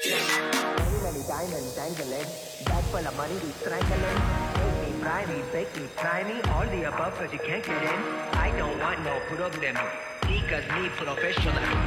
Many, many diamonds dangling. Bag full of money, we strangling. Make me, fry me, bake me, try me. All the above, cause you can't get in. I don't want no problem. Because me professional.